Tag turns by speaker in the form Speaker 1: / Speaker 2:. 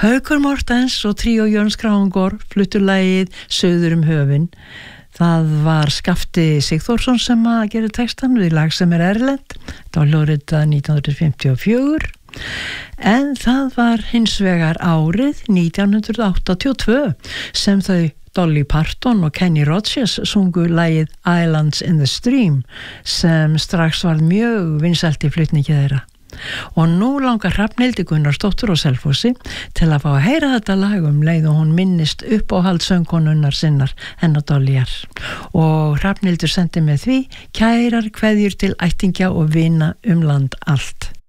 Speaker 1: Haukur Mortens og tríó Jóns Kragangor fluttu lagið Suður höfin. Það var Skafti Sigþórsson sem að gera textan við lag sem erlent. Það var hljóðritað 1954. En það var hins vegar árið 1982 sem þau Dolly Parton og Kenny Rogers sungu lagið Islands in the Stream sem strax var mjög vinsælt í flutningi þeirra. Og nú langar Hrafnhildi Gunnarsdóttur á Selfossi til að fá að heyra þetta lag leið og hún minnist uppáhaldssöngkonunnar sinnar hennar Dollyar. Og Hrafnhildur sendi með því kærar kveðjur til ættingja og vina land allt.